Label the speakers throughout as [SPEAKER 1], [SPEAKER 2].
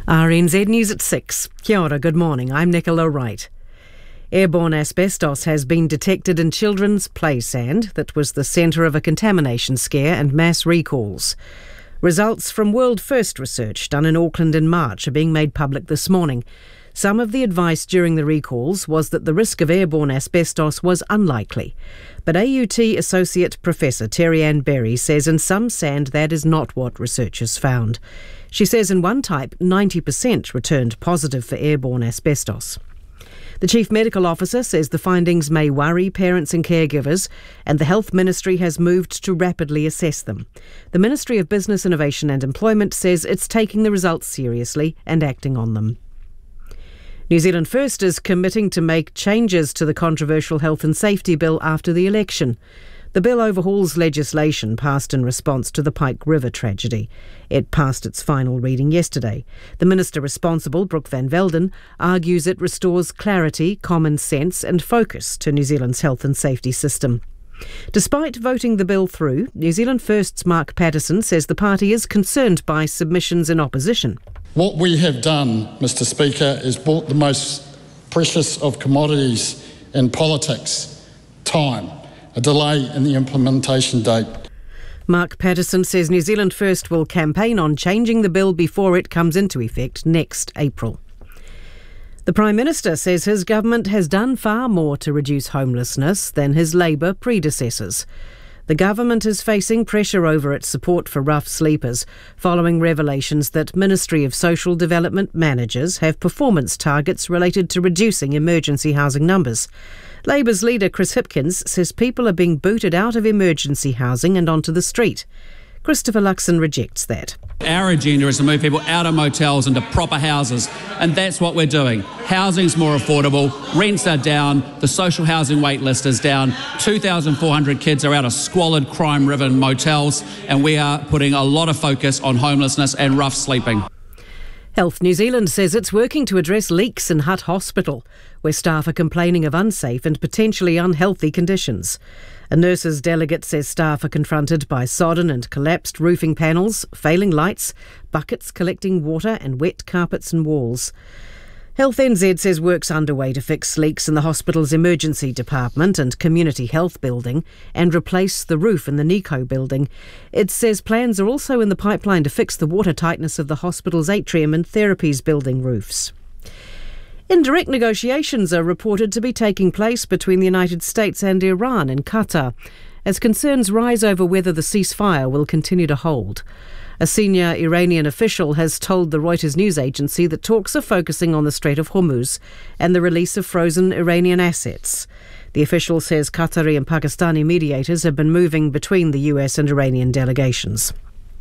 [SPEAKER 1] RNZ News at 6. Kia ora, good morning. I'm Nicola Wright. Airborne asbestos has been detected in children's play sand that was the centre of a contamination scare and mass recalls. Results from World First research done in Auckland in March are being made public this morning. Some of the advice during the recalls was that the risk of airborne asbestos was unlikely. But AUT Associate Professor Terry Ann Berry says in some sand that is not what researchers found. She says in one type, 90% returned positive for airborne asbestos. The Chief Medical Officer says the findings may worry parents and caregivers, and the Health Ministry has moved to rapidly assess them. The Ministry of Business, Innovation and Employment says it's taking the results seriously and acting on them. New Zealand First is committing to make changes to the controversial Health and Safety Bill after the election. The bill overhauls legislation passed in response to the Pike River tragedy. It passed its final reading yesterday. The minister responsible, Brooke Van Velden, argues it restores clarity, common sense and focus to New Zealand's health and safety system. Despite voting the bill through, New Zealand First's Mark Patterson says the party is concerned by submissions in opposition.
[SPEAKER 2] What we have done, Mr Speaker, is bought the most precious of commodities in politics, time. A delay in the implementation date.
[SPEAKER 1] Mark Patterson says New Zealand First will campaign on changing the bill before it comes into effect next April. The Prime Minister says his government has done far more to reduce homelessness than his Labour predecessors. The government is facing pressure over its support for rough sleepers following revelations that Ministry of Social Development managers have performance targets related to reducing emergency housing numbers. Labour's leader Chris Hipkins says people are being booted out of emergency housing and onto the street. Christopher Luxon rejects that.
[SPEAKER 3] Our agenda is to move people out of motels into proper houses, and that's what we're doing. Housing's more affordable, rents are down, the social housing wait list is down, 2,400 kids are out of squalid, crime-riven motels, and we are putting a lot of focus on homelessness and rough sleeping.
[SPEAKER 1] Health New Zealand says it's working to address leaks in Hutt Hospital, where staff are complaining of unsafe and potentially unhealthy conditions. A nurses delegate says staff are confronted by sodden and collapsed roofing panels, failing lights, buckets collecting water and wet carpets and walls. Health NZ says work's underway to fix leaks in the hospital's emergency department and community health building and replace the roof in the Nico building. It says plans are also in the pipeline to fix the water tightness of the hospital's atrium and therapies building roofs. Indirect negotiations are reported to be taking place between the United States and Iran in Qatar, as concerns rise over whether the ceasefire will continue to hold. A senior Iranian official has told the Reuters news agency that talks are focusing on the Strait of Hormuz and the release of frozen Iranian assets. The official says Qatari and Pakistani mediators have been moving between the US and Iranian delegations.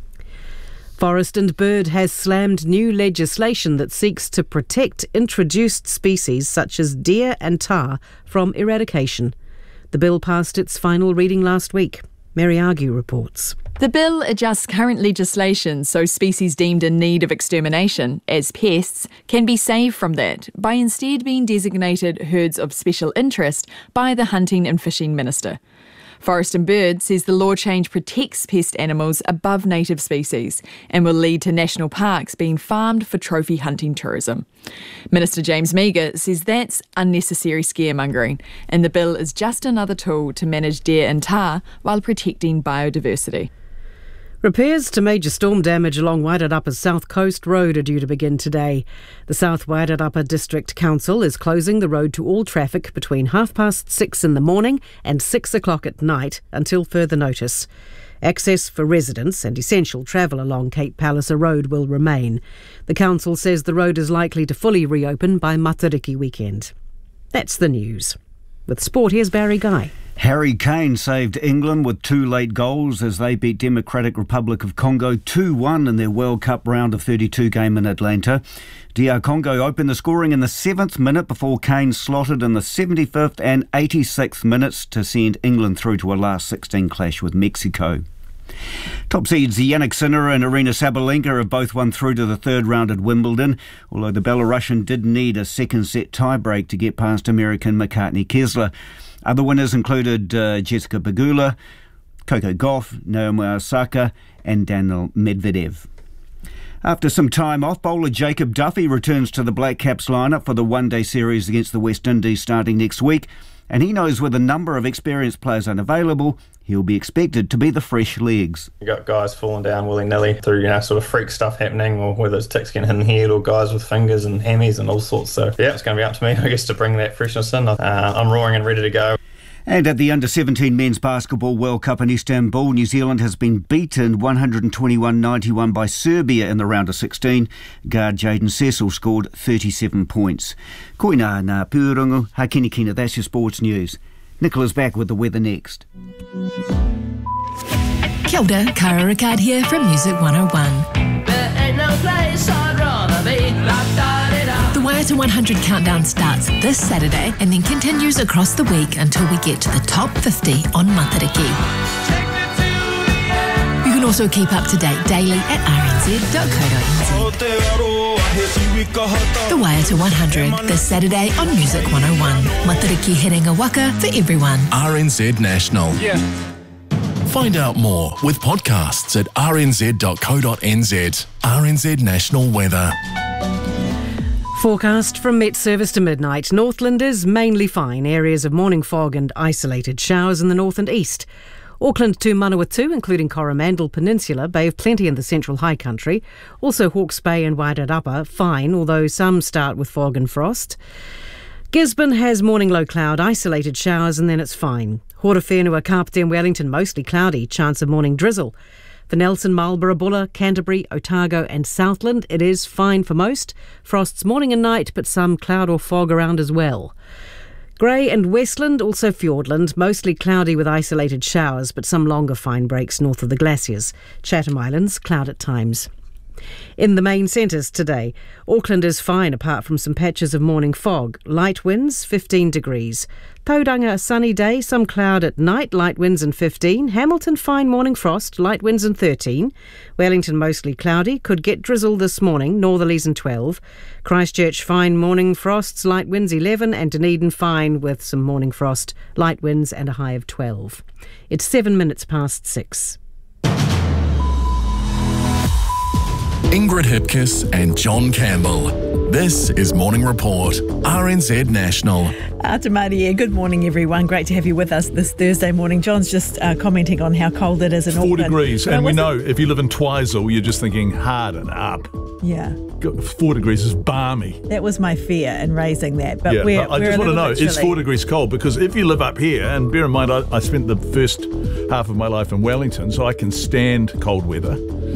[SPEAKER 1] Forest and Bird has slammed new legislation that seeks to protect introduced species such as deer and tahr from eradication. The bill passed its final reading last week. Mary Argue reports.
[SPEAKER 4] The bill adjusts current legislation so species deemed in need of extermination as pests can be saved from that by instead being designated herds of special interest by the Hunting and Fishing Minister. Forest and Bird says the law change protects pest animals above native species and will lead to national parks being farmed for trophy hunting tourism. Minister James Meagher says that's unnecessary scaremongering and the bill is just another tool to manage deer and tahr while protecting biodiversity.
[SPEAKER 1] Repairs to major storm damage along Wairarapa's South Coast Road are due to begin today. The South Wairarapa District Council is closing the road to all traffic between 6:30 in the morning and 6 o'clock at night until further notice. Access for residents and essential travel along Cape Palliser Road will remain. The council says the road is likely to fully reopen by Matariki weekend. That's the news. With sport, here's Barry Guy.
[SPEAKER 5] Harry Kane saved England with 2 late goals as they beat Democratic Republic of Congo 2-1 in their World Cup round of 32 game in Atlanta. DR Congo opened the scoring in the 7th minute before Kane slotted in the 75th and 86th minutes to send England through to a last 16 clash with Mexico. Top seeds Jannik Sinner and Aryna Sabalenka have both won through to the 3rd round at Wimbledon, although the Belarusian did need a second set tiebreak to get past American McCartney Kessler. Other winners included Jessica Pegula, Coco Gauff, Naomi Osaka and Daniil Medvedev. After some time off, bowler Jacob Duffy returns to the Black Caps lineup for the one-day series against the West Indies starting next week. And he knows with a number of experienced players unavailable, he'll be expected to be the fresh legs.
[SPEAKER 6] You got guys falling down willy-nilly through, sort of freak stuff happening, or whether it's ticks getting hit in the head or guys with fingers and hammies and all sorts. So, yeah, it's going to be up to me, I guess, to bring that freshness in. I'm roaring and ready to go.
[SPEAKER 5] And at the Under-17 Men's Basketball World Cup in Istanbul, New Zealand has been beaten 121-91 by Serbia in the round of 16. Guard Jaden Cecil scored 37 points. Koina na Pūrungu, Hakinikina, that's your sports news. Nicola's back with the weather next.
[SPEAKER 7] Kia ora, Kara Ricard here from Music 101.
[SPEAKER 8] There ain't no place I'd rather be.
[SPEAKER 7] The Waiata 100 countdown starts this Saturday and then continues across the week until we get to the top 50 on Matariki. You can also keep up to date daily at rnz.co.nz. The Waiata 100 this Saturday on Music 101. Matariki hitting a waka for everyone.
[SPEAKER 9] RNZ National. Yeah. Find out more with podcasts at rnz.co.nz. RNZ National Weather.
[SPEAKER 1] Forecast from Met Service to midnight. Northland is mainly fine. Areas of morning fog and isolated showers in the north and east. Auckland to Manawatu, including Coromandel Peninsula, Bay of Plenty in the central high country. Also Hawke's Bay and Wairarapa, fine, although some start with fog and frost. Gisborne has morning low cloud, isolated showers, and then it's fine. Horowhenua, Kapiti and Wellington, mostly cloudy, chance of morning drizzle. For Nelson, Marlborough, Buller, Canterbury, Otago and Southland, it is fine for most. Frosts morning and night, but some cloud or fog around as well. Grey and Westland, also Fiordland, mostly cloudy with isolated showers, but some longer fine breaks north of the glaciers. Chatham Islands, cloud at times. In the main centres today, Auckland is fine apart from some patches of morning fog. Light winds, 15 degrees. Tauranga, a sunny day, some cloud at night, light winds and 15. Hamilton, fine morning frost, light winds and 13. Wellington, mostly cloudy, could get drizzle this morning, northerlies and 12. Christchurch, fine morning frosts, light winds 11. And Dunedin, fine with some morning frost, light winds and a high of 12. It's 7 minutes past 6.
[SPEAKER 9] Ingrid Hipkiss and John Campbell. This is Morning Report, RNZ National.
[SPEAKER 10] Atamaria, good morning everyone. Great to have you with us this Thursday morning. John's just commenting on how cold it is in Auckland.
[SPEAKER 11] 4 degrees, and we know if you live in Twizel, you're just thinking harden up.
[SPEAKER 10] Yeah.
[SPEAKER 11] 4 degrees is balmy.
[SPEAKER 10] That was my fear in raising that. But
[SPEAKER 11] yeah, I just want to know, is 4 degrees cold? Because if you live up here, and bear in mind I spent the first half of my life in Wellington, so I can stand cold weather.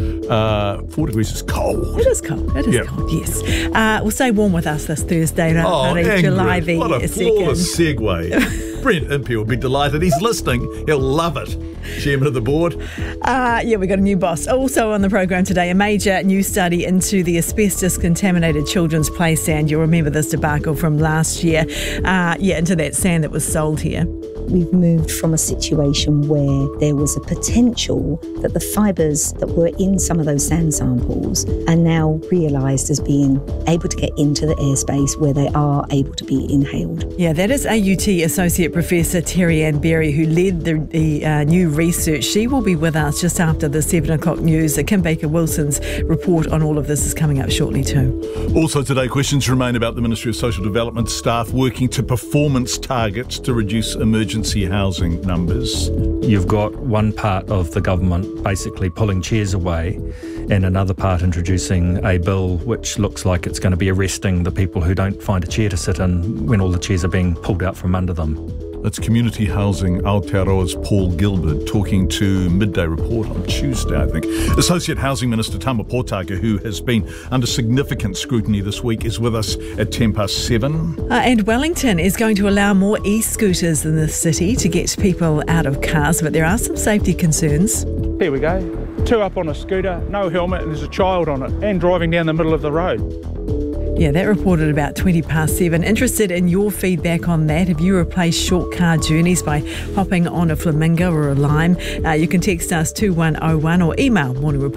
[SPEAKER 11] 4 degrees is cold.
[SPEAKER 10] It is cold. It is cold, yes. We'll stay warm with us this Thursday, July the 2nd.
[SPEAKER 11] What a flawless segue. Brent Impey will be delighted. He's listening. He'll love it. Chairman of the board.
[SPEAKER 10] Yeah, we got a new boss. Also on the program today, a major new study into the asbestos-contaminated children's play sand. You'll remember this debacle from last year. Into that sand that was sold here.
[SPEAKER 12] We've moved from a situation where there was a potential that the fibres that were in some of those sand samples are now realised as being able to get into the airspace where they are able to be inhaled.
[SPEAKER 10] Yeah, that is AUT Associate Professor Terry Ann Berry, who led the new research. She will be with us just after the 7 o'clock news. Kim Baker-Wilson's report on all of this is coming up shortly too.
[SPEAKER 11] Also today, questions remain about the Ministry of Social Development staff working to performance targets to reduce emergency housing numbers.
[SPEAKER 13] You've got one part of the government basically pulling chairs away and another part introducing a bill which looks like it's going to be arresting the people who don't find a chair to sit in when all the chairs are being pulled out from under them.
[SPEAKER 11] That's Community Housing Aotearoa's Paul Gilbert talking to Midday Report on Tuesday, I think. Associate Housing Minister Tama Potaka, who has been under significant scrutiny this week, is with us at 7:10.
[SPEAKER 10] And Wellington is going to allow more e-scooters in the city to get people out of cars, but there are some safety concerns.
[SPEAKER 14] Here we go. 2 up on a scooter, no helmet, and there's a child on it, and driving down the middle of the road.
[SPEAKER 10] Yeah, that reported about 7:20. Interested in your feedback on that. Have you replaced short car journeys by hopping on a Flamingo or a Lime? You can text us 2101 or email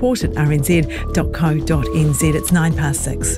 [SPEAKER 10] morningreport@rnz.co.nz. It's 6:09.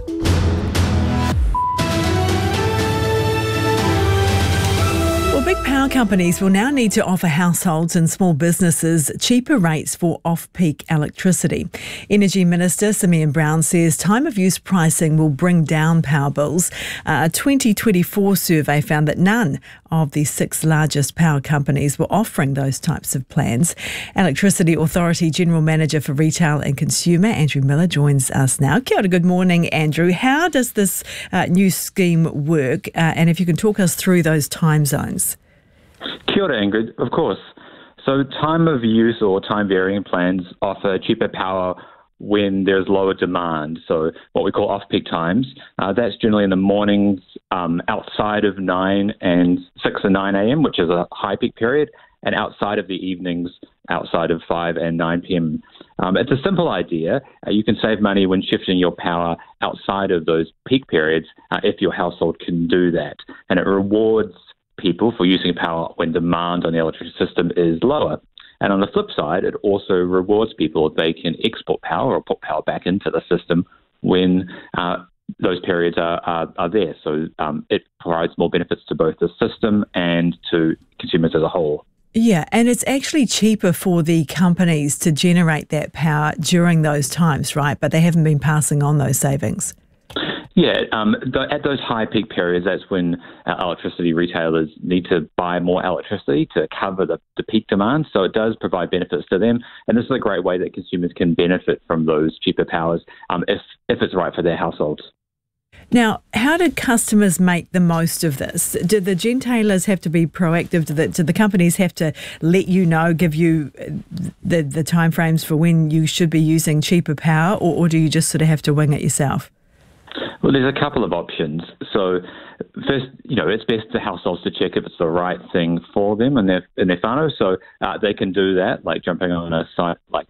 [SPEAKER 10] big power companies will now need to offer households and small businesses cheaper rates for off-peak electricity. Energy Minister Simeon Brown says time-of-use pricing will bring down power bills. A 2024 survey found that none of the 6 largest power companies were offering those types of plans. Electricity Authority General Manager for Retail and Consumer, Andrew Miller, joins us now. Kia ora, good morning, Andrew. How does this new scheme work? And if you can talk us through those time zones.
[SPEAKER 15] Kia ora, Ingrid. Of course. So time of use or time varying plans offer cheaper power when there's lower demand. So what we call off-peak times. That's generally in the mornings outside of 9 and 6 and 9 a.m., which is a high peak period, and outside of the evenings, outside of 5 and 9 p.m. It's a simple idea. You can save money when shifting your power outside of those peak periods if your household can do that. And it rewards people for using power when demand on the electricity system is lower. And on the flip side, it also rewards people if they can export power or put power back into the system when those periods are there. So it provides more benefits to both the system and to consumers as a whole.
[SPEAKER 10] Yeah, and it's actually cheaper for the companies to generate that power during those times, right? But they haven't been passing on those savings.
[SPEAKER 15] Yeah, at those high peak periods, that's when electricity retailers need to buy more electricity to cover the peak demand. So it does provide benefits to them. And this is a great way that consumers can benefit from those cheaper powers if it's right for their households.
[SPEAKER 10] Now, how do customers make the most of this? Do the gentailers have to be proactive? Do the companies have to let you know, give you the timeframes for when you should be using cheaper power, or do you just sort of have to wing it yourself?
[SPEAKER 15] Well, there's a couple of options. So first, it's best for households to check if it's the right thing for them and their whānau. So they can do that, like jumping on a site like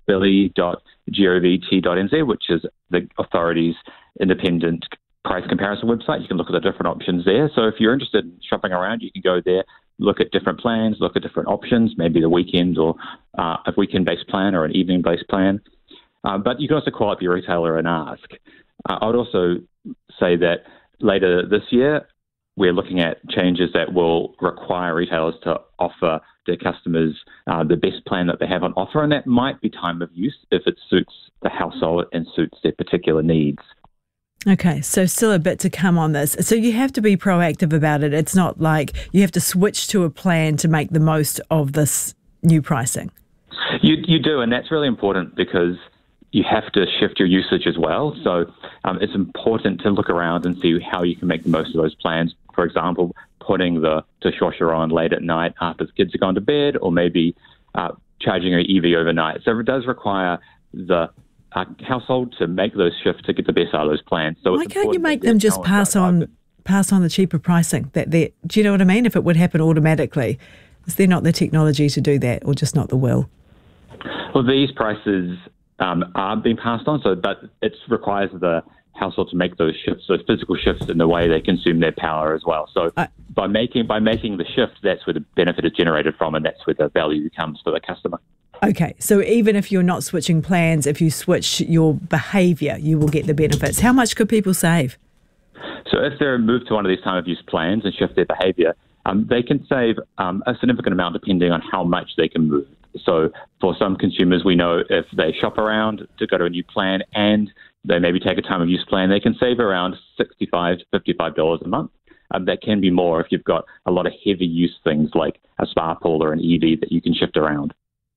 [SPEAKER 15] billy.govt.nz, which is the authority's independent price comparison website. You can look at the different options there. So if you're interested in shopping around, you can go there, look at different plans, look at different options, maybe the weekend or a weekend-based plan or an evening-based plan. But you can also call up your retailer and ask. I would also say that later this year, we're looking at changes that will require retailers to offer their customers the best plan that they have on offer, and that might be time of use if it suits the household and suits their particular needs.
[SPEAKER 10] Okay, so still a bit to come on this. So you have to be proactive about it. It's not like you have to switch to a plan to make the most of this new pricing.
[SPEAKER 15] You do, and that's really important because you have to shift your usage as well. So it's important to look around and see how you can make the most of those plans. For example, putting the dishwasher on late at night after the kids have gone to bed, or maybe charging your EV overnight. So it does requue the household to make those shifts to get the best out of those plans. So
[SPEAKER 10] why can't you make them just pass on the cheaper pricing? Do you know what I mean? If it would happen automatically, is there not the technology to do that, or just not the will?
[SPEAKER 15] Well, these prices are being passed on, but it requires the household to make those shifts, those physical shifts in the way they consume their power as well. So by making the shift, that's where the benefit is generated from, and that's where the value comes for the customer.
[SPEAKER 10] Okay, so even if you're not switching plans, if you switch your behaviour, you will get the benefits. How much could people save?
[SPEAKER 15] So if they're moved to one of these time-of-use plans and shift their behaviour, they can save a significant amount depending on how much they can move. So for some consumers, we know if they shop around to go to a new plan and they maybe take a time-of-use plan, they can save around $65 to $55 a month. That can be more if you've got a lot of heavy-use things like a spa pool or an EV that you can shift around.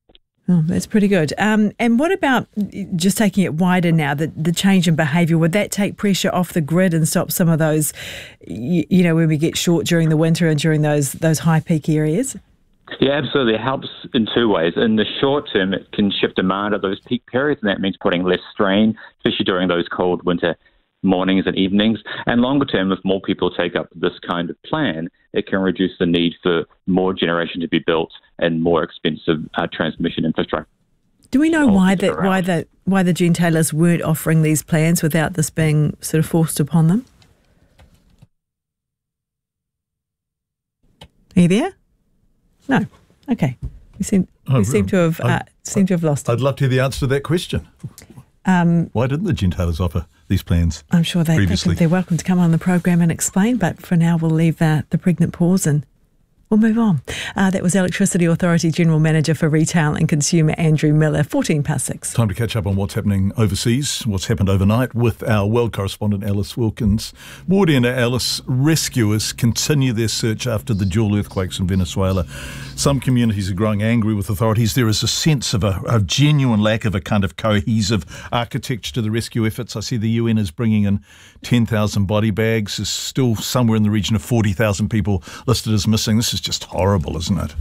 [SPEAKER 10] Oh, that's pretty good. And what about just taking it wider now, the change in behaviour? Would that take pressure off the grid and stop some of those, when we get short during the winter and during those high peak areas?
[SPEAKER 15] Yeah, absolutely. It helps in two ways. In the short term, it can shift demand at those peak periods, and that means putting less strain, especially during those cold winter mornings and evenings. And longer term, if more people take up this kind of plan, it can reduce the need for more generation to be built and more expensive transmission infrastructure.
[SPEAKER 10] Do we know why the gentailers weren't offering these plans without this being sort of forced upon them? Are you there? No. Okay. We seem to have lost it.
[SPEAKER 11] I'd love to hear the answer to that question. Why didn't the gentailers offer these plans?
[SPEAKER 10] I'm sure they're welcome to come on the program and explain, but for now we'll leave the pregnant pause and We'll move on. That was Electricity Authority General Manager for Retail and Consumer, Andrew Miller, 6:14.
[SPEAKER 11] Time to catch up on what's happening overseas, what's happened overnight with our world correspondent Alice Wilkins. Morning, Alice. Rescuers continue their search after the dual earthquakes in Venezuela. Some communities are growing angry with authorities. There is a sense of a genuine lack of a kind of cohesive architecture to the rescue efforts. I see the UN is bringing in 10,000 body bags. There's still somewhere in the region of 40,000 people listed as missing. This is just horrible, isn't it?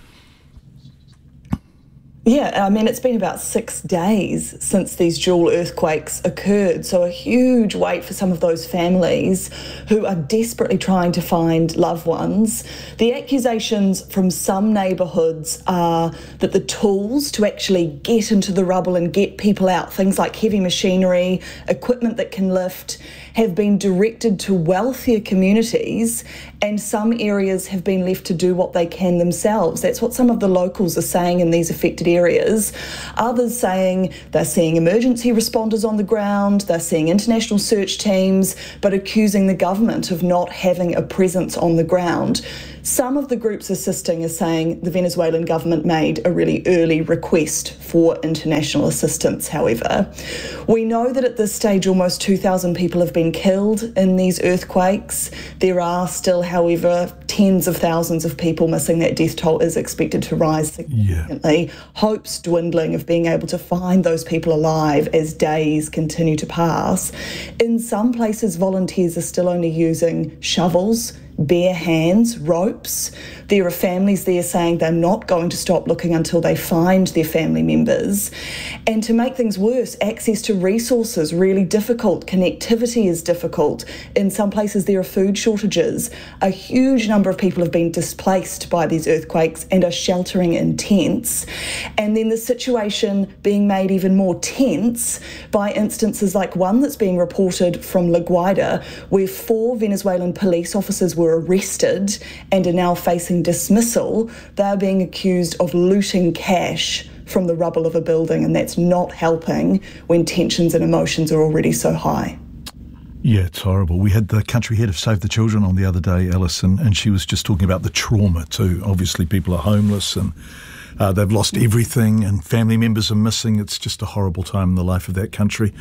[SPEAKER 16] Yeah, I mean, it's been about 6 days since these dual earthquakes occurred, so a huge wait for some of those families who are desperately trying to find loved ones. The accusations from some neighbourhoods are that the tools to actually get into the rubble and get people out, things like heavy machinery, equipment that can lift, have been directed to wealthier communities, and some areas have been left to do what they can themselves. That's what some of the locals are saying in these affected areas. Others saying they're seeing emergency responders on the ground, they're seeing international search teams, but accusing the government of not having a presence on the ground. Some of the groups assisting are saying the Venezuelan government made a really early request for international assistance, however. We know that at this stage almost 2,000 people have been killed in these earthquakes. There are still, however, tens of thousands of people missing. That death toll is expected to rise significantly. Yeah. Hopes dwindling of being able to find those people alive as days continue to pass. In some places, volunteers are still only using shovels, bare hands, ropes. There are families there saying they're not going to stop looking until they find their family members. And to make things worse, access to resources really difficult. Connectivity is difficult. In some places there are food shortages. A huge number of people have been displaced by these earthquakes and are sheltering in tents. And then the situation being made even more tense by instances like one that's being reported from La Guaira, where 4 Venezuelan police officers were arrested and are now facing dismissal. They're being accused of looting cash from the rubble of a building, and that's not helping when tensions and emotions are already so high.
[SPEAKER 11] Yeah, it's horrible. We had the country head of Save the Children on the other day, Alison, and she was just talking about the trauma too. Obviously, people are homeless and they've lost everything and family members are missing. It's just a horrible time in the life of that country.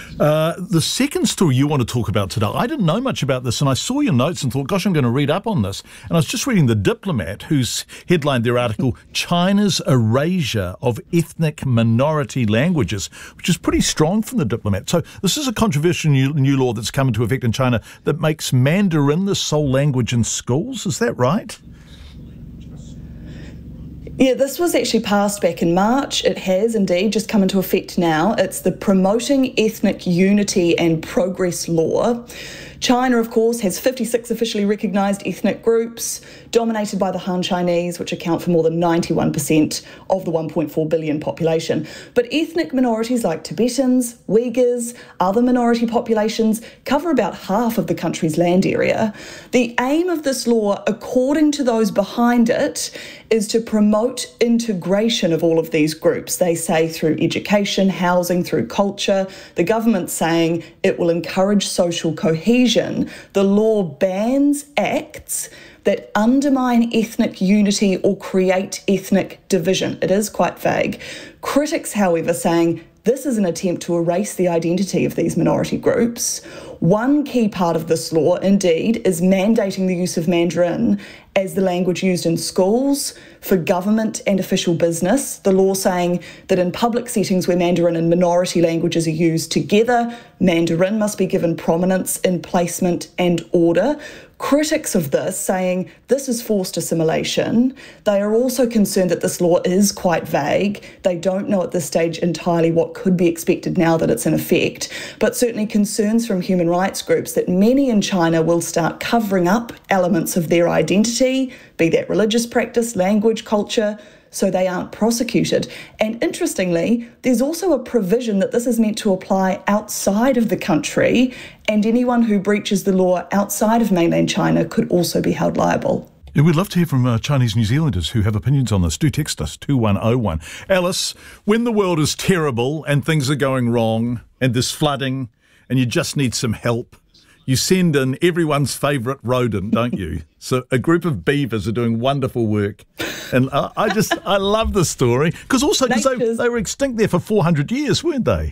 [SPEAKER 11] The second story you want to talk about today, I didn't know much about this, and I saw your notes and thought, gosh, I'm going to read up on this. And I was just reading The Diplomat, who's headlined their article, China's Erasure of Ethnic Minority Languages, which is pretty strong from The Diplomat. So this is a controversial new law that's come into effect in China that makes Mandarin the sole language in schools. Is that right?
[SPEAKER 16] Yeah, this was actually passed back in March. It has indeed just come into effect now. It's the Promoting Ethnic Unity and Progress Law. China, of course, has 56 officially recognised ethnic groups, dominated by the Han Chinese, which account for more than 91% of the 1.4 billion population. But ethnic minorities like Tibetans, Uyghurs, other minority populations cover about half of the country's land area. The aim of this law, according to those behind it, is to promote integration of all of these groups. They say through education, housing, through culture. The government's saying it will encourage social cohesion. The law bans acts that undermine ethnic unity or create ethnic division. It is quite vague. Critics, however, saying this is an attempt to erase the identity of these minority groups. One key part of this law, indeed, is mandating the use of Mandarin as the language used in schools, for government and official business. The law saying that in public settings where Mandarin and minority languages are used together, Mandarin must be given prominence in placement and order. Critics of this saying this is forced assimilation. They are also concerned that this law is quite vague. They don't know at this stage entirely what could be expected now that it's in effect, but certainly concerns from human rights groups that many in China will start covering up elements of their identity, be that religious practice, language, culture, so they aren't prosecuted. And interestingly, there's also a provision that this is meant to apply outside of the country, and anyone who breaches the law outside of mainland China could also be held liable.
[SPEAKER 11] Yeah, we'd love to hear from Chinese New Zealanders who have opinions on this. Do text us, 2101. Alice, when the world is terrible and things are going wrong and there's flooding and you just need some help, you send in everyone's favourite rodent, don't you? So a group of beavers are doing wonderful work. And I love the story. Because they were extinct there for 400 years, weren't they?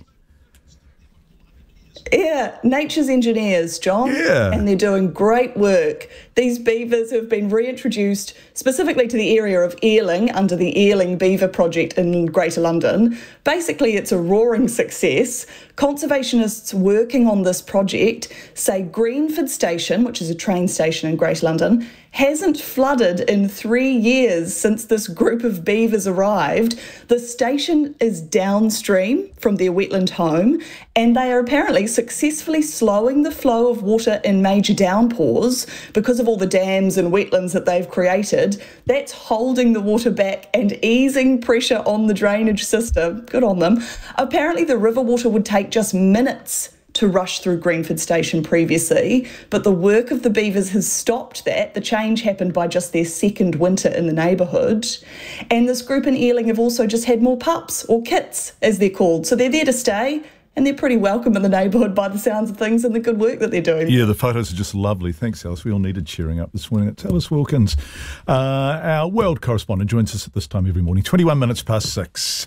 [SPEAKER 16] Yeah, nature's engineers, John.
[SPEAKER 11] Yeah.
[SPEAKER 16] And they're doing great work. These beavers have been reintroduced specifically to the area of Earling under the Earling Beaver Project in Greater London. Basically, it's a roaring success. Conservationists working on this project say Greenford Station, which is a train station in Greater London, hasn't flooded in 3 years since this group of beavers arrived. The station is downstream from their wetland home, and they are apparently successfully slowing the flow of water in major downpours because of all the dams and wetlands that they've created. That's holding the water back and easing pressure on the drainage system. Good on them. Apparently the river water would take just minutes to rush through Greenford Station previously, but the work of the beavers has stopped that. The change happened by just their second winter in the neighbourhood. And this group in Earling have also just had more pups, or kits as they're called. So they're there to stay, and they're pretty welcome in the neighbourhood by the sounds of things and the good work that they're doing.
[SPEAKER 11] Yeah, the photos are just lovely. Thanks, Alice. We all needed cheering up this morning. Alice Wilkins, our world correspondent, joins us at this time every morning, 21 minutes past 6.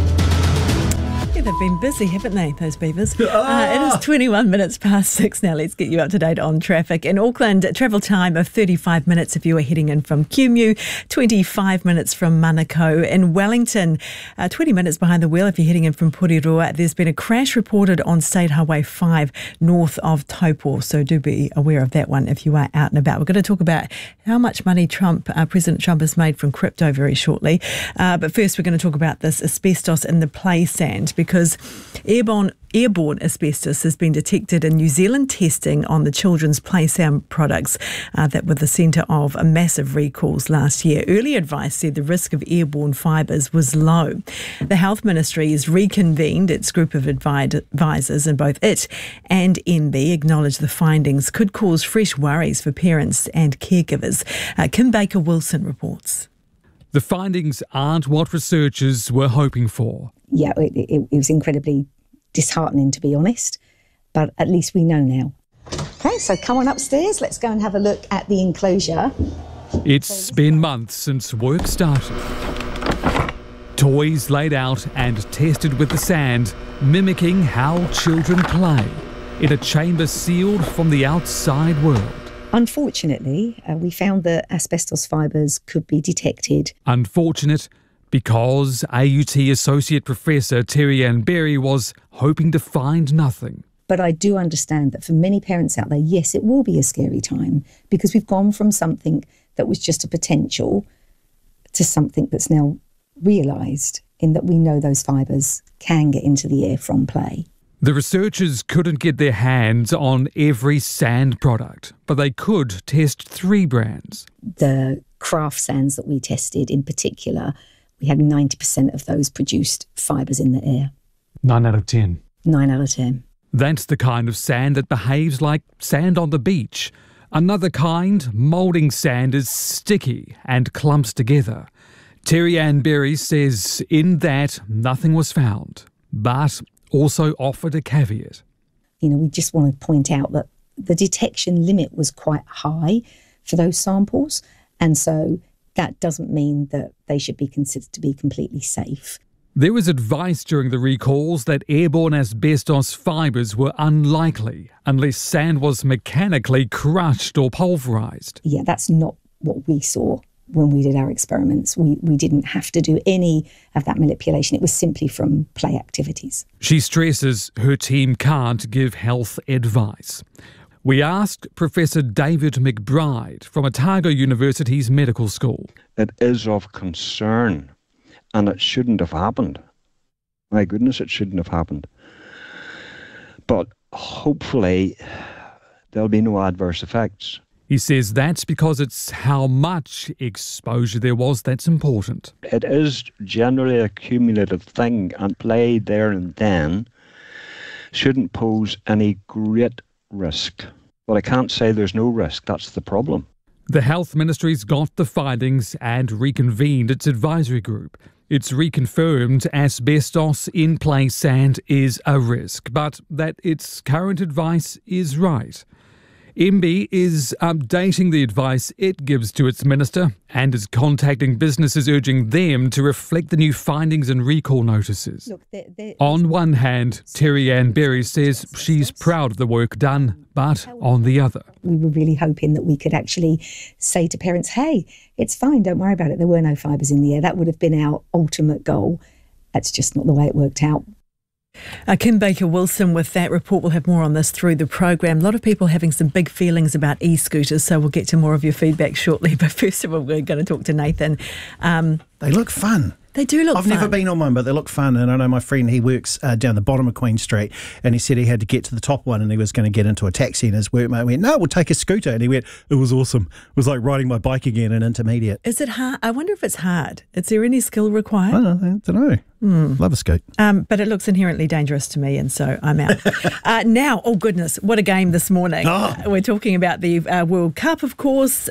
[SPEAKER 10] Yeah, they've been busy, haven't they, those beavers? It is 21 minutes past 6 now. Let's get you up to date on traffic. In Auckland, travel time of 35 minutes if you are heading in from Kumeu, 25 minutes from Manukau. In Wellington, 20 minutes behind the wheel if you're heading in from Porirua. There's been a crash reported on State Highway 5 north of Taupo, so do be aware of that one if you are out and about. We're going to talk about how much money President Trump has made from crypto very shortly. But first, we're going to talk about this asbestos in the play sand, because airborne asbestos has been detected in New Zealand testing on the children's play sand products that were the centre of a massive recalls last year. Early advice said the risk of airborne fibres was low. The Health Ministry has reconvened its group of advisors, and both it and MB acknowledge the findings could cause fresh worries for parents and caregivers. Kim Baker-Wilson reports.
[SPEAKER 17] The findings aren't what researchers were hoping for.
[SPEAKER 12] Yeah, it was incredibly disheartening, to be honest, but at least we know now. Okay, so come on upstairs. Let's go and have a look at the enclosure.
[SPEAKER 17] It's been months since work started. Toys laid out and tested with the sand, mimicking how children play, in a chamber sealed from the outside world.
[SPEAKER 12] Unfortunately, we found that asbestos fibres could be detected.
[SPEAKER 17] Unfortunate because AUT Associate Professor Terry-Ann Berry was hoping to find nothing.
[SPEAKER 12] But I do understand that for many parents out there, yes, it will be a scary time, because we've gone from something that was just a potential to something that's now realised, in that we know those fibres can get into the air from play.
[SPEAKER 17] The researchers couldn't get their hands on every sand product, but they could test 3 brands.
[SPEAKER 12] The craft sands that we tested in particular, we had 90% of those produced fibres in the air.
[SPEAKER 17] 9 out of 10.
[SPEAKER 12] 9 out of 10.
[SPEAKER 17] That's the kind of sand that behaves like sand on the beach. Another kind, moulding sand, is sticky and clumps together. Terry-Ann Berry says in that nothing was found, but also offered a caveat.
[SPEAKER 12] You know, we just want to point out that the detection limit was quite high for those samples, and so that doesn't mean that they should be considered to be completely safe.
[SPEAKER 17] There was advice during the recalls that airborne asbestos fibres were unlikely unless sand was mechanically crushed or pulverised.
[SPEAKER 12] Yeah, that's not what we saw when we did our experiments. We didn't have to do any of that manipulation. It was simply from play activities.
[SPEAKER 17] She stresses her team can't give health advice. We asked Professor David McBride from Otago University's medical school.
[SPEAKER 18] It is of concern, and it shouldn't have happened. My goodness, it shouldn't have happened. But hopefully there'll be no adverse effects.
[SPEAKER 17] He says that's because it's how much exposure there was that's important.
[SPEAKER 18] It is generally a cumulative thing, and play there and then shouldn't pose any great risk. But I can't say there's no risk. That's the problem.
[SPEAKER 17] The Health Ministry's got the findings and reconvened its advisory group. It's reconfirmed asbestos in play sand is a risk, but that its current advice is right. MB is updating the advice it gives to its minister and is contacting businesses urging them to reflect the new findings and recall notices.
[SPEAKER 12] Look,
[SPEAKER 17] on one hand, Terry-Ann Berry says she's proud of the work done, but on the other,
[SPEAKER 12] we were really hoping that we could actually say to parents, hey, it's fine, don't worry about it. There were no fibres in the air. That would have been our ultimate goal. That's just not the way it worked out.
[SPEAKER 10] Kim Baker-Wilson with that report. We'll have more on this through the program. A lot of people having some big feelings about e-scooters, so we'll get to more of your feedback shortly. But first of all, we're going to talk to Nathan.
[SPEAKER 19] They look fun.
[SPEAKER 10] They do look
[SPEAKER 19] I've
[SPEAKER 10] fun.
[SPEAKER 19] never been on one, but they look fun. And I know my friend, he works down the bottom of Queen Street, and he said he had to get to the top one and he was going to get into a taxi, and his workmate went, no, we'll take a scooter. And he went, it was awesome. It was like riding my bike again in intermediate.
[SPEAKER 10] Is it hard? I wonder if it's hard. Is there any skill required?
[SPEAKER 19] I don't know. Love a scoot.
[SPEAKER 10] But it looks inherently dangerous to me, and so I'm out. Now, oh goodness, what a game this morning. We're talking about the World Cup, of course.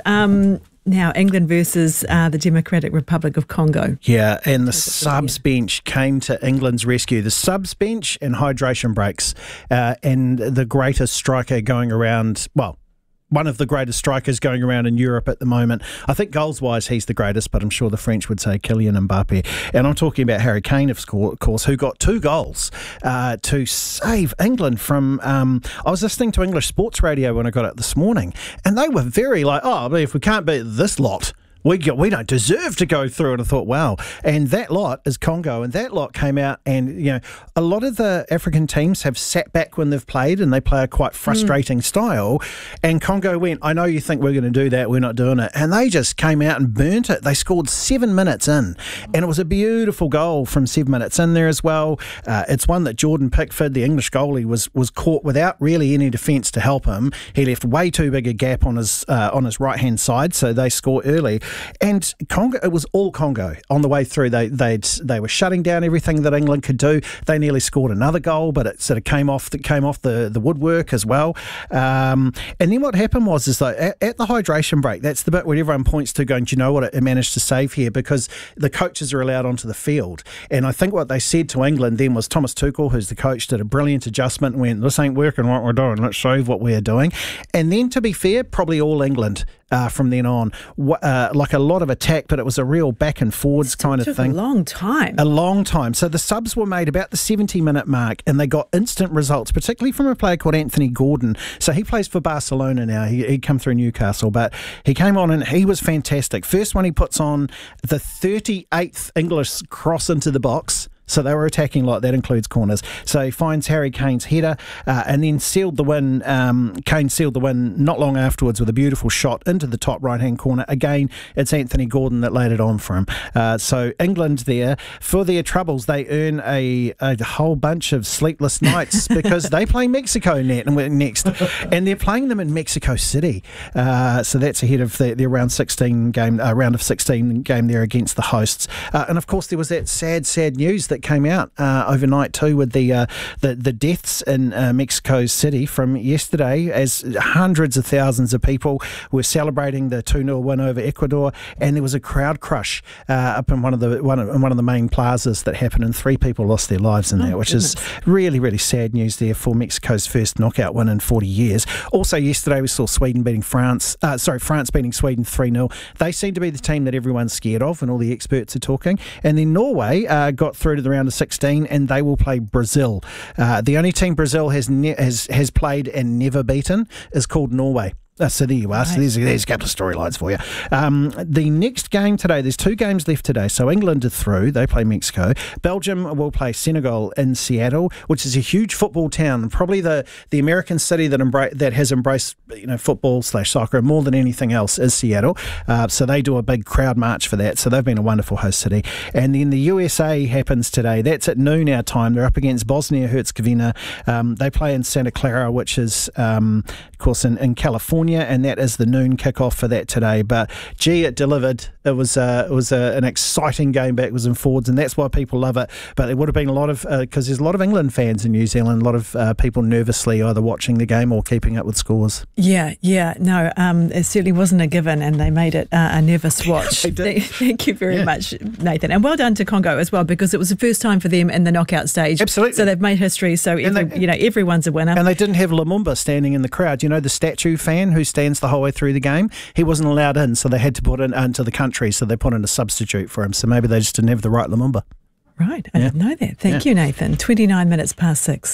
[SPEAKER 10] Now, England versus the Democratic Republic of Congo.
[SPEAKER 19] Yeah, and the subs bench came to England's rescue. The subs bench and hydration breaks, and the greatest striker going around, well, one of the greatest strikers going around in Europe at the moment. I think goals-wise, he's the greatest, but I'm sure the French would say Kylian Mbappe. And I'm talking about Harry Kane, of course, who got 2 goals to save England from... I was listening to English sports radio when I got it this morning, and they were very like, if we can't beat this lot, we don't deserve to go through. And I thought, wow. And that lot is Congo, and that lot came out, and a lot of the African teams have sat back when they've played, and they play a quite frustrating style. And Congo went, I know you think we're going to do that, we're not doing it. And they just came out and burnt it. They scored 7 minutes in, and it was a beautiful goal from 7 minutes in there as well. It's one that Jordan Pickford, the English goalie, was caught without really any defence to help him. He left way too big a gap on his right hand side, so they score early. And Congo, it was all Congo on the way through. They were shutting down everything that England could do. They nearly scored another goal, but it sort of came off the woodwork as well. And then what happened was at the hydration break, that's the bit where everyone points to going, do you know what, it managed to save here, because the coaches are allowed onto the field. And I think what they said to England then was, Thomas Tuchel, who's the coach, did a brilliant adjustment and went, this ain't working what we're doing, let's show you what we're doing. And then, to be fair, probably all England from then on, like a lot of attack, but it was a real back and forwards kind of thing.
[SPEAKER 10] A long time.
[SPEAKER 19] A long time. So the subs were made about the 70-minute mark, and they got instant results, particularly from a player called Anthony Gordon. So he plays for Barcelona now. He'd come through Newcastle, but he came on and he was fantastic. First one, he puts on the 38th English cross into the box. So they were attacking like that, includes corners. So he finds Harry Kane's header and then sealed the win. Kane sealed the win not long afterwards with a beautiful shot into the top right-hand corner. Again, it's Anthony Gordon that laid it on for him. So England there, for their troubles, they earn a whole bunch of sleepless nights because they play Mexico next. And they're playing them in Mexico City. So that's ahead of their round of 16 game there against the hosts. And of course, there was that sad news that came out overnight too, with the deaths in Mexico City from yesterday, as hundreds of thousands of people were celebrating the 2-0 win over Ecuador, and there was a crowd crush up in one of the main plazas that happened, and 3 people lost their lives in that, which is really, really sad news there for Mexico's first knockout win in 40 years. Also yesterday we saw Sweden beating France beating Sweden 3-0. They seem to be the team that everyone's scared of, and all the experts are talking. And then Norway got through to the round of 16, and they will play Brazil. The only team Brazil has played and never beaten is called Norway. So there you are. Right. So there's a couple of storylines for you. The next game today, there's 2 games left today. So England are through. They play Mexico. Belgium will play Senegal in Seattle, which is a huge football town. Probably the American city that has embraced football/soccer more than anything else is Seattle. So they do a big crowd march for that. So they've been a wonderful host city. And then the USA happens today. That's at noon our time. They're up against Bosnia-Herzegovina. They play in Santa Clara, which is, of course, in California. California, and that is the noon kickoff for that today. But gee, it delivered. It was an exciting game back. It was in Fords, and that's why people love it. But there would have been a lot of, because there's a lot of England fans in New Zealand, a lot of people nervously either watching the game or keeping up with scores.
[SPEAKER 10] Yeah, no, it certainly wasn't a given, and they made it a nervous watch. Thank you very much, Nathan, and well done to Congo as well, because it was the first time for them in the knockout stage.
[SPEAKER 19] Absolutely.
[SPEAKER 10] So they've made history. So everyone's a winner.
[SPEAKER 19] And they didn't have Lumumba standing in the crowd. You know, the statue fan who stands the whole way through the game. He wasn't allowed in, so they had to put in into the country. So they put in a substitute for him. So maybe they just didn't have the right Lumumba.
[SPEAKER 10] Right, I didn't know that. Thank you, Nathan. 29 minutes past 6.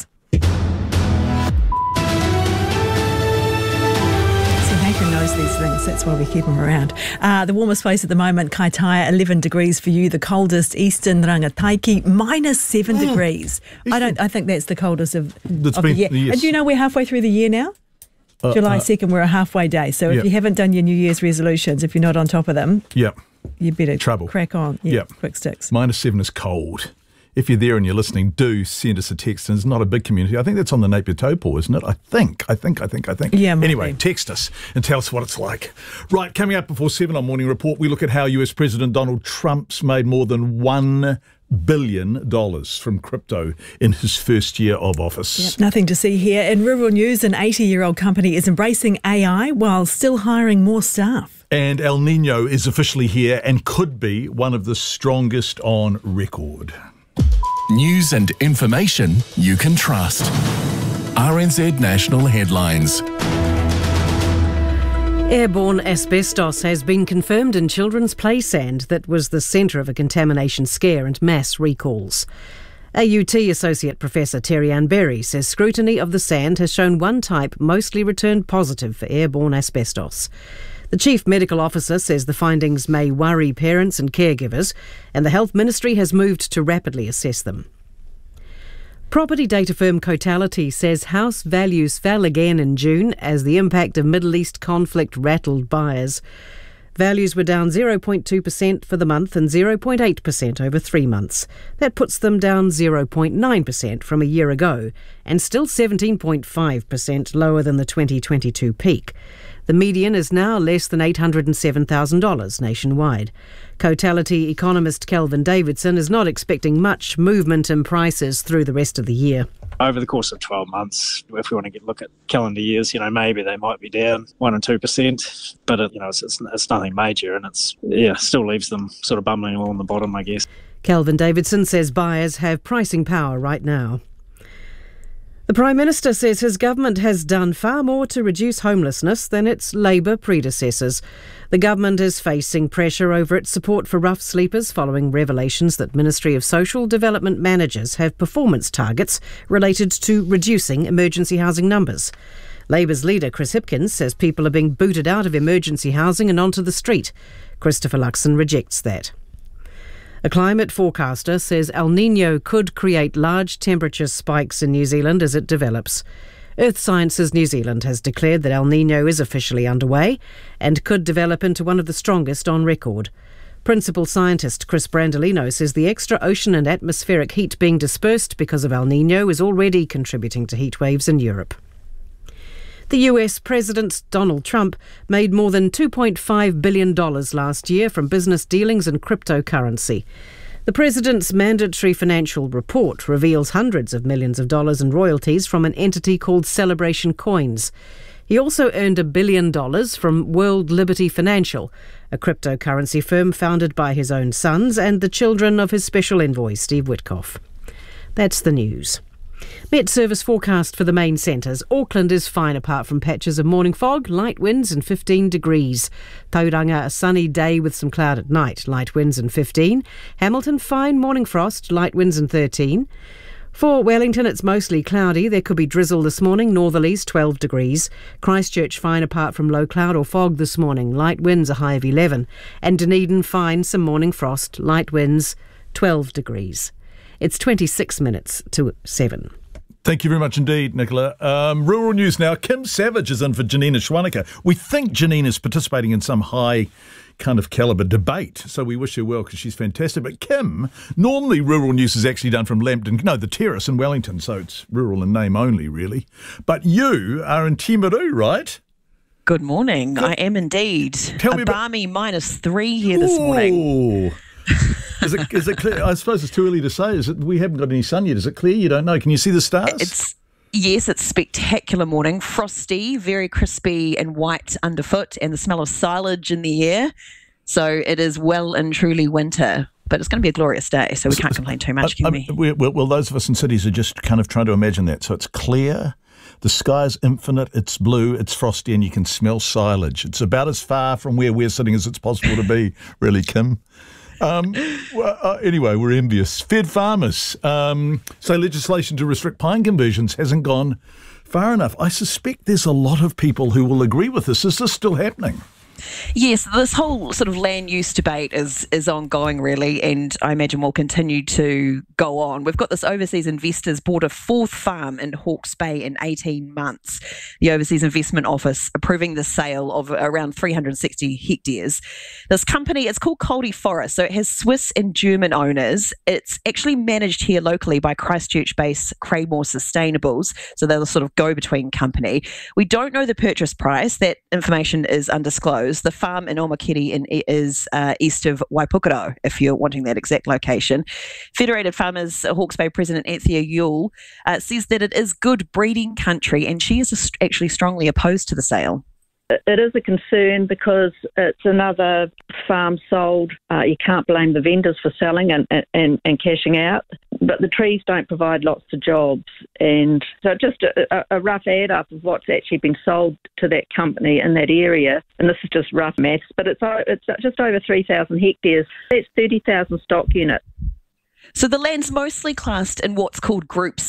[SPEAKER 10] Nathan knows these things, that's why we keep him around. The warmest place at the moment, Kaitaia, 11 degrees for you. The coldest, Eastern Rangataiki, -7 degrees. I think that's the coldest of the year.
[SPEAKER 11] Yes.
[SPEAKER 10] And do you know we're halfway through the year now? July 2nd, we're a halfway day. So if you haven't done your New Year's resolutions, if you're not on top of them, you better crack on. Quick sticks.
[SPEAKER 11] -7 is cold. If you're there and you're listening, do send us a text. And it's not a big community. I think that's on the Napier Taupo, isn't it? I think.
[SPEAKER 10] Yeah,
[SPEAKER 11] anyway, text us and tell us what it's like. Right, coming up before 7 on Morning Report, we look at how US President Donald Trump's made more than $1 billion from crypto in his first year of office.
[SPEAKER 10] Yep, nothing to see here. In rural news, an 80-year-old company is embracing AI while still hiring more staff.
[SPEAKER 11] And El Nino is officially here and could be one of the strongest on record.
[SPEAKER 9] News and information you can trust. RNZ National Headlines.
[SPEAKER 1] Airborne asbestos has been confirmed in children's play sand that was the centre of a contamination scare and mass recalls. AUT Associate Professor Terry-Ann Berry says scrutiny of the sand has shown one type mostly returned positive for airborne asbestos. The Chief Medical Officer says the findings may worry parents and caregivers, and the Health Ministry has moved to rapidly assess them. Property data firm Cotality says house values fell again in June as the impact of Middle East conflict rattled buyers. Values were down 0.2% for the month and 0.8% over 3 months. That puts them down 0.9% from a year ago and still 17.5% lower than the 2022 peak. The median is now less than $807,000 nationwide. Cotality economist Kelvin Davidson is not expecting much movement in prices through the rest of the year.
[SPEAKER 20] Over the course of 12 months, if we want to look at calendar years, maybe they might be down 1 or 2%, but it's nothing major, and still leaves them sort of bumbling along the bottom, I guess.
[SPEAKER 1] Kelvin Davidson says buyers have pricing power right now. The Prime Minister says his government has done far more to reduce homelessness than its Labour predecessors. The government is facing pressure over its support for rough sleepers following revelations that Ministry of Social Development managers have performance targets related to reducing emergency housing numbers. Labour's leader Chris Hipkins says people are being booted out of emergency housing and onto the street. Christopher Luxon rejects that. A climate forecaster says El Nino could create large temperature spikes in New Zealand as it develops. Earth Sciences New Zealand has declared that El Nino is officially underway and could develop into one of the strongest on record. Principal scientist Chris Brandolino says the extra ocean and atmospheric heat being dispersed because of El Nino is already contributing to heat waves in Europe. The US President Donald Trump made more than $2.5 billion last year from business dealings in cryptocurrency. The president's mandatory financial report reveals hundreds of millions of dollars in royalties from an entity called Celebration Coins. He also earned $1 billion from World Liberty Financial, a cryptocurrency firm founded by his own sons and the children of his special envoy, Steve Witkoff. That's the news. Met Service forecast for the main centres. Auckland is fine apart from patches of morning fog, light winds and 15 degrees. Tauranga, a sunny day with some cloud at night, light winds and 15. Hamilton, fine morning frost, light winds and 13. For Wellington, it's mostly cloudy. There could be drizzle this morning, northerlies 12 degrees. Christchurch, fine apart from low cloud or fog this morning, light winds a high of 11. And Dunedin, fine, some morning frost, light winds 12 degrees. It's 26 minutes to 7.
[SPEAKER 11] Thank you very much indeed, Nicola. Rural news now. Kim Savage is in for Janina Schwanica. We think Janina's participating in some high kind of calibre debate, so we wish her well because she's fantastic. But Kim, normally rural news is actually done from the Terrace in Wellington, so it's rural in name only, really. But you are in Timaru, right?
[SPEAKER 21] Good morning. I am indeed.
[SPEAKER 11] Tell me
[SPEAKER 21] balmy -3 here this morning.
[SPEAKER 11] Is it clear? I suppose it's too early to say. We haven't got any sun yet. Is it clear? You don't know. Can you see the stars?
[SPEAKER 21] Yes, it's spectacular morning. Frosty, very crispy and white underfoot, and the smell of silage in the air. So it is well and truly winter. But it's going to be a glorious day, so we can't complain too much, can we?
[SPEAKER 11] Well, those of us in cities are just kind of trying to imagine that. So it's clear, the sky's infinite, it's blue, it's frosty, and you can smell silage. It's about as far from where we're sitting as it's possible to be, really, Kim. Anyway, we're envious. Fed farmers say legislation to restrict pine conversions hasn't gone far enough. I suspect there's a lot of people who will agree with this. Is this still happening?
[SPEAKER 21] Yes, this whole sort of land use debate is ongoing, really, and I imagine will continue to go on. We've got this overseas investors bought a 4th farm in Hawke's Bay in 18 months. The Overseas Investment Office approving the sale of around 360 hectares. This company, it's called Caldy Forest, so it has Swiss and German owners. It's actually managed here locally by Christchurch-based Craigmore Sustainables, so they're the sort of go-between company. We don't know the purchase price. That information is undisclosed. The farm in Omakere is east of Waipukaro, if you're wanting that exact location. Federated Farmers Hawke's Bay President Anthea Yule says that it is good breeding country, and she is actually strongly opposed to the sale.
[SPEAKER 22] It is a concern because it's another farm sold. You can't blame the vendors for selling and cashing out, but the trees don't provide lots of jobs. And so just a rough add up of what's actually been sold to that company in that area, and this is just rough maths, but it's just over 3,000 hectares. That's 30,000 stock units.
[SPEAKER 21] So the land's mostly classed in what's called Group